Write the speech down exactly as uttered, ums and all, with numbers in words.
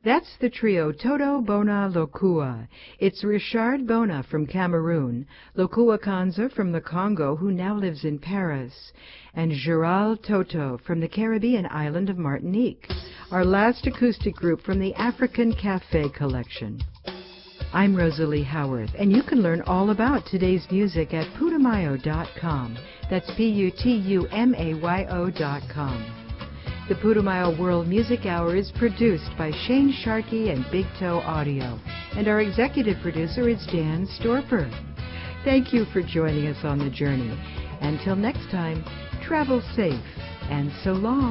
That's the trio Toto Bona Lokua. It's Richard Bona from Cameroon, Lokua Kanza from the Congo, who now lives in Paris, and Gerald Toto from the Caribbean island of Martinique, our last acoustic group from the African Café collection. I'm Rosalie Howarth, and you can learn all about today's music at putumayo dot com. That's P U T U M A Y O dot com. The Putumayo World Music Hour is produced by Shane Sharkey and Big Toe Audio, and our executive producer is Dan Storper. Thank you for joining us on the journey. Until next time, travel safe, and so long.